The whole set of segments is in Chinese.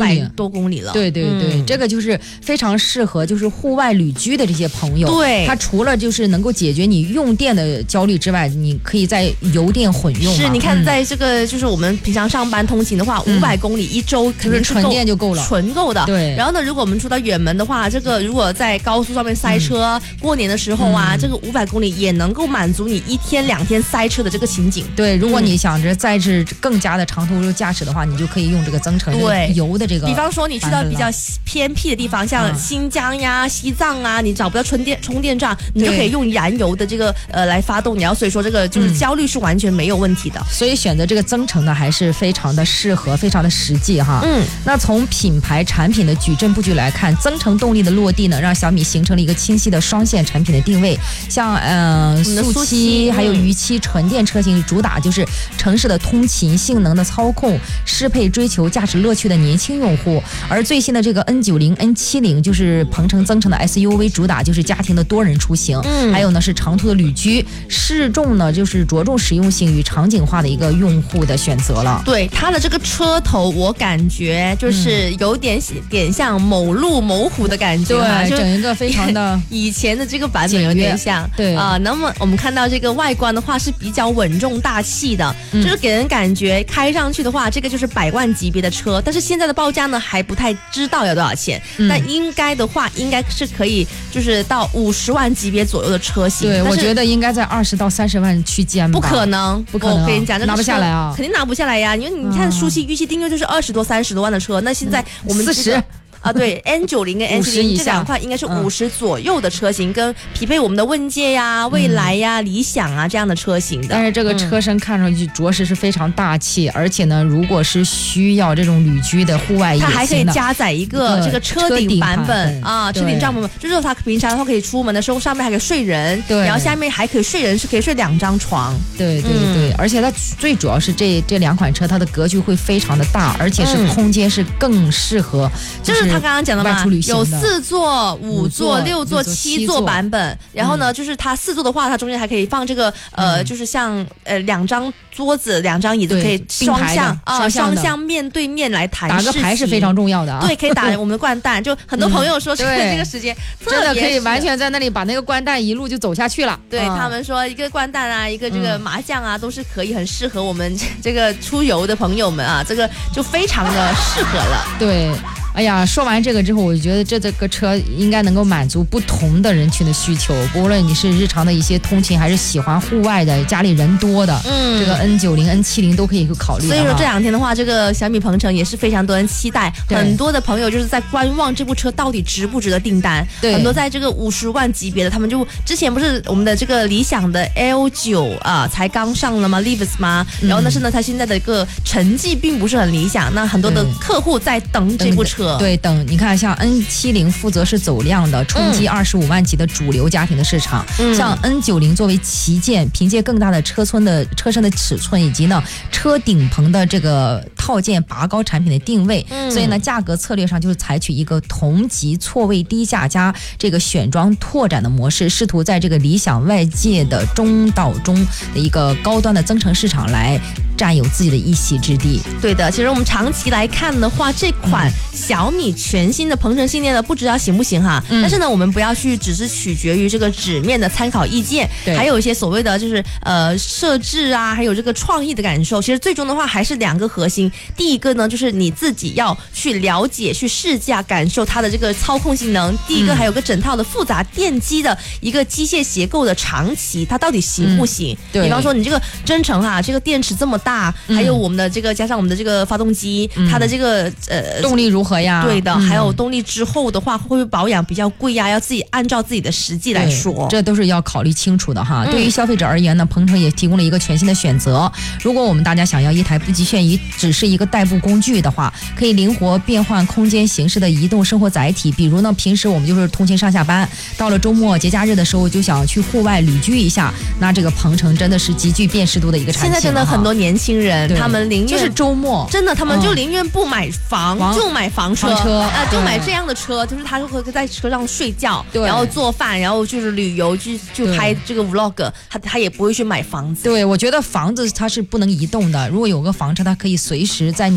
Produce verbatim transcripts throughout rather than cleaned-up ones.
百多公里了。 对对对、嗯，这个就是非常适合就是户外旅居的这些朋友。 对， 它除了就是能够解决你用电的焦虑之外，你可以在油电混用。 是，你看在这个就是我们平常上班通勤的话，五百、嗯、公里一周肯定是纯电就够了， 纯够的。 对。 然后呢，如果我们出到远门的话，这个如果在高速上面塞车，嗯、过年的时候啊，嗯、这个五百公里也能够满足你一天两天塞车的这个情景。 对，如果你想着再是更加的长途驾驶的话，你就可以用这个增程油的这个。 比方说你去到比较偏僻的地方，像新疆呀、西藏啊，你找不到充电充电站，你就可以用燃油的这个呃来发动。然后所以说这个就是焦虑是完全没有问题的。 嗯、所以选择这个增程呢，还是非常的适合，非常的实际哈。 嗯， 那从品牌产品的矩阵布局来看，增程动力的落地呢，让小米形成了一个清晰的双线产品的定位。像呃速七还有逾期纯电车型，主打就是城市的通勤、性能的操控、适配追求驾驶乐趣的年轻用户。而最新的这个 N 九十、N 七十 就是鹏程增程的 S U V， 主打就是家庭的多人出行， 嗯， 还有呢是长途的旅居，适重呢就是着重实用性与场景化的一个用户的选择了。 对，它的这个车头我感觉就是有点点像某路某虎的感觉， 对，整一个非常的以前的这个版本有点像， 对啊、呃。那么我们看到这个外观的话是比较稳重大气的，嗯、就是给人感觉开上去的话，这个就是百万级别的车。但是现在的报价呢还不太知道要多少钱，嗯、但应该的话应该是可以就是到五十万级别左右的车型。 对，我觉得应该在二十到三十万区间吧。 不可能， 不可能， 我跟你讲，这个拿不下来啊， 肯定拿不下来呀。因为你看，舒淇预期定价就是二十多、三十多万的车，那现在我们四十。 啊，对 ，N 九十 跟 N 七十 这两块应该是五十左右的车型，嗯、跟匹配我们的问界呀、蔚来呀、嗯、理想啊这样的车型的。 但是这个车身看上去着实是非常大气，嗯、而且呢，如果是需要这种旅居的户外野行的， 它还可以加载一个这个车顶版本啊，车顶帐篷，就是它平常它可以出门的时候上面还可以睡人， 对， 然后下面还可以睡人，是可以睡两张床。 对对对，嗯、而且它最主要是这这两款车它的格局会非常的大，而且是空间是更适合， 就、 是就是他刚刚讲的嘛。有四座、五座、六座、七座版本，然后呢，就是它四座的话，它中间还可以放这个呃， 嗯、 就是像呃两张桌子、两张椅子，可以双向啊，双向面对面来谈。 打个牌是非常重要的啊。 对，可以打我们的掼蛋，就很多朋友说这个时间真的可以完全在那里把那个掼蛋一路就走下去了。 对他们说，一个掼蛋啊，一个这个麻将啊，都是可以很适合我们这个出游的朋友们啊，这个就非常的适合了。 对。哎呀，说完这个之后，我觉得这这个车应该能够满足不同的人群的需求，无论你是日常的一些通勤，还是喜欢户外的、家里人多的，嗯，这个 N 九十、N 七十 都可以考虑。 所以说这两天的话，这个小米鹏程也是非常多人期待，很多的朋友就是在观望这部车到底值不值得订单。对，很多在这个五十万级别的，他们就之前不是我们的这个理想的 L 九 啊，才刚上了吗 ？Levis 吗？然后但是呢，它现在的一个成绩并不是很理想，那很多的客户在等这部车。 对，等你看，像 N 七十 负责是走量的，冲击二十五万级的主流家庭的市场。嗯、像 N 九十 作为旗舰，凭借更大的车村的车身的尺寸以及呢车顶棚的这个套件拔高产品的定位，嗯、所以呢价格策略上就是采取一个同级错位低价加这个选装拓展的模式，试图在这个理想外界的中到中的一个高端的增程市场来占有自己的一席之地。 对的，其实我们长期来看的话，这款小米全新的鹏程系列呢，不知道行不行哈、嗯？但是呢，我们不要去只是取决于这个纸面的参考意见，还有一些所谓的就是呃设置啊，还有这个创意的感受。其实最终的话还是两个核心，第一个呢就是你自己要去了解、去试驾、感受它的这个操控性能；第一个还有个整套的复杂电机的一个机械结构的长期，它到底行不行？嗯、比方说你这个增程哈、啊，这个电池这么大，还有我们的这个加上我们的这个发动机，嗯、它的这个呃动力如何呀？ 对的，嗯、还有动力之后的话，会不会保养比较贵呀？要自己按照自己的实际来说， 这都是要考虑清楚的哈。嗯、对于消费者而言呢，鹏程也提供了一个全新的选择。如果我们大家想要一台不局限于只是一个代步工具的话，可以灵活变换空间形式的移动生活载体。比如呢，平时我们就是通勤上下班，到了周末节假日的时候就想去户外旅居一下，那这个鹏程真的是极具辨识度的一个产品。 现在真的很多年轻人，他们宁愿就是周末， 真的他们就宁愿不买房，嗯、就买房车， 房车啊、呃，就买这样的车，就是他会在车上睡觉，然后做饭，然后就是旅游，去就拍这个 vlog， 他他也不会去买房子。 对，我觉得房子它是不能移动的，如果有个房车，它可以随时在你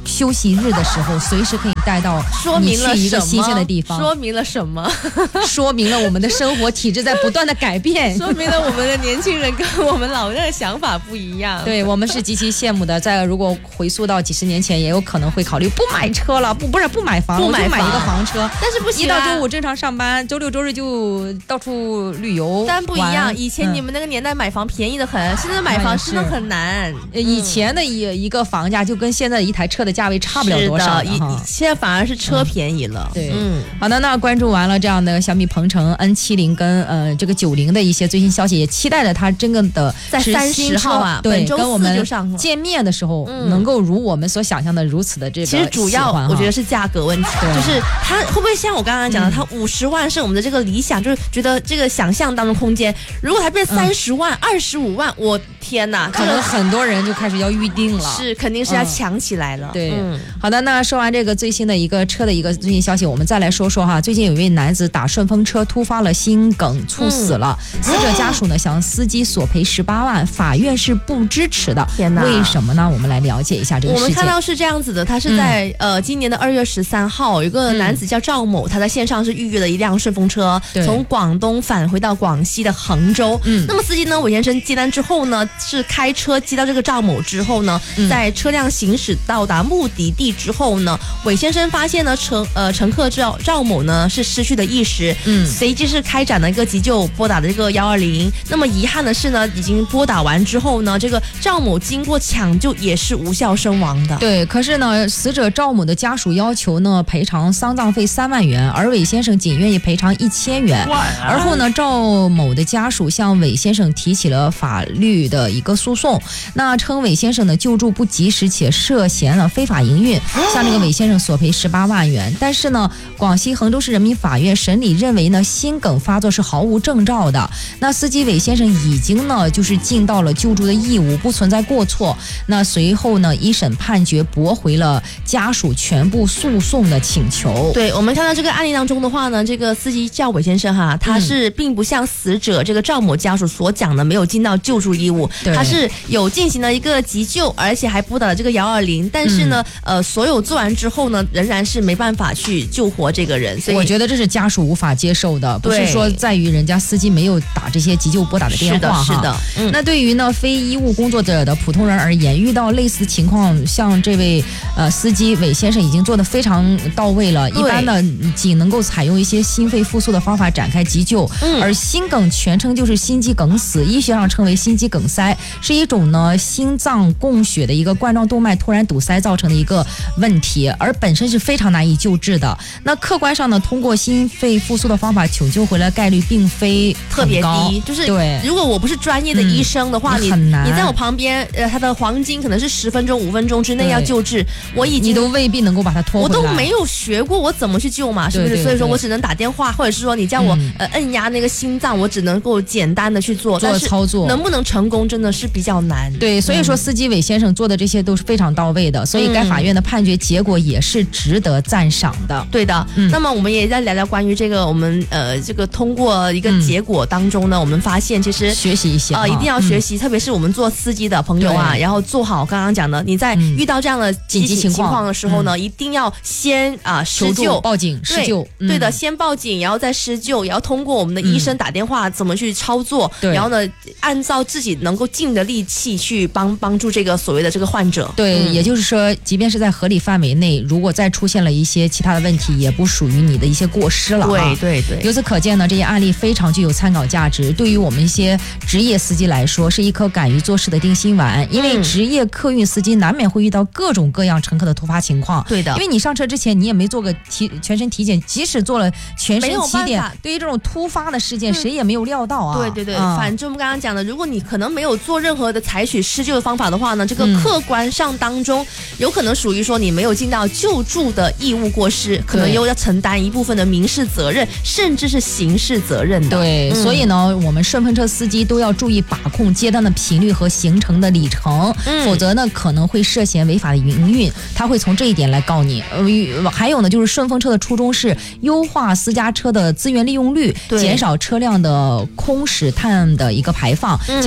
休息日的时候，随时可以带到你去一个新鲜的地方。 说明了什么？ 说明了我们的生活体制在不断的改变， 说明了我们的年轻人跟我们老人的想法不一样。 对，我们是极其羡慕的。再如果回溯到几十年前，也有可能会考虑不买车了，不不是不买房， 不买房我就买一个房车。 但是不行、啊， 一到周五正常上班，周六周日就到处旅游。 但不一样，以前你们那个年代买房便宜的很，嗯、现在买房真的很难。 嗯、以前的一一个房价就跟现在一台车的价位差不了多少的， 现在反而是车便宜了。 嗯、对，嗯，好的，那关注完了这样的小米鹏程 N 七零 跟呃这个九零的一些最新消息，也期待着它真正的在三十号啊， 对， 本周跟我们就上见面的时候、嗯、能够如我们所想象的如此的这个。 其实主要我觉得是价格问题，就是它会不会像我刚刚讲的，它五十万是我们的这个理想，就是觉得这个想象当中空间，如果它变三十万、二十五万，我天哪， 可能很多人就开始要预定了， 是肯定是要抢起来了。 嗯、对、嗯，好的，那说完这个最新的一个车的一个最新消息，我们再来说说哈，最近有一位男子打顺风车突发了心梗猝死了，嗯、死者家属呢向司机索赔十八万，法院是不支持的。 天哪， 为什么呢？我们来了解一下这个事情。 我们看到是这样子的，他是在、嗯、呃今年的二月十三号，有一个男子叫赵某，他在线上是预约了一辆顺风车，从广东返回到广西的衡州。嗯，那么司机呢，韦先生接单之后呢，是开车接到这个赵某之后呢，嗯、在车辆行驶到达目的地之后呢，韦先生发现呢乘呃乘客赵赵某呢是失去了意识，嗯，随即是开展了一个急救拨打的这个幺二零。那么遗憾的是呢，已经拨打完之后呢，这个赵某经过抢救也是无效身亡的。 对，可是呢，死者赵某的家属要求呢赔偿丧葬费三万元，而韦先生仅愿意赔偿一千元。而后呢，赵某的家属向韦先生提起了法律的一个诉讼，那称韦先生的救助不及时且涉嫌了非法营运，向这个韦先生索赔十八万元。但是呢，广西衡州市人民法院审理认为呢，心梗发作是毫无征兆的。那司机韦先生已经呢就是尽到了救助的义务，不存在过错。那随后呢，一审判决驳回了家属全部诉讼的请求。 对，我们看到这个案例当中的话呢，这个司机叫韦先生哈，他是并不像死者这个赵某家属所讲的没有尽到救助义务，他是有进行了一个急救，而且还拨打了这个幺二零，但是呢、嗯，呃，所有做完之后呢，仍然是没办法去救活这个人，所以我觉得这是家属无法接受的，不是说在于人家司机没有打这些急救拨打的电话哈。 是的，是的。 嗯、那对于呢非医务工作者的普通人而言，遇到类似情况，像这位呃司机韦先生已经做得非常到位了，一般呢仅能够采用一些心肺复苏的方法展开急救，嗯、而心梗全称就是心肌梗死，医学上称为心肌梗塞，是一种呢心脏供血的一个冠状动脉突然堵塞造成的一个问题，而本身是非常难以救治的。那客观上呢，通过心肺复苏的方法求救回来概率并非特别低，就是对。如果我不是专业的医生的话，嗯、你很难。你在我旁边，呃，他的黄金可能是十分钟、五分钟之内要救治，我已经你都未必能够把它拖回来。 我都没有学过，我怎么去救嘛？是不是？ 对对对， 所以说我只能打电话，或者是说你叫我、嗯、呃摁压那个心脏，我只能够简单的去做， 做操作， 能不能成功真的是比较难。 对，所以说司机韦先生做的这些都是非常到位的，所以该法院的判决结果也是值得赞赏的。 对的，嗯、那么我们也在聊聊关于这个我们呃这个通过一个结果当中呢，嗯、我们发现其实学习一些呃一定要学习，嗯、特别是我们做司机的朋友啊，然后做好刚刚讲的，你在遇到这样的紧急情况的时候呢，嗯、一定要先啊、呃、施救、 报警、施救。 对，嗯、对的，先报警，然后再施救，然后通过我们的医生打电话怎么去操作，嗯、然后呢按照自己能够尽的力气去帮帮助这个所谓的这个患者。 对，嗯、也就是说，即便是在合理范围内，如果再出现了一些其他的问题，也不属于你的一些过失了。 对对对。 由此可见呢，这些案例非常具有参考价值，对于我们一些职业司机来说，是一颗敢于做事的定心丸。因为职业客运司机难免会遇到各种各样乘客的突发情况。 对的。 因为你上车之前，你也没做个体全身体检，即使做了全身体检，对于这种突发的事件，嗯、谁也没有料到啊。 对对对，嗯、反正我们刚刚讲的，如果你可能没有做任何的采取施救的方法的话呢，这个客观上当中、嗯、有可能属于说你没有尽到救助的义务过失，可能又要承担一部分的民事责任，甚至是刑事责任的。 对，嗯、所以呢，我们顺风车司机都要注意把控接单的频率和行程的里程，嗯、否则呢可能会涉嫌违法的营运，他会从这一点来告你。呃，还有呢，就是顺风车的初衷是优化私家车的资源利用率，减少车辆的空屎碳的一个排放，嗯、强化人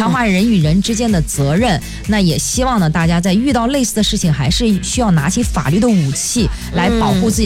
与人之间的责任。那也希望呢，大家在遇到类似的事情，还是需要拿起法律的武器来保护自己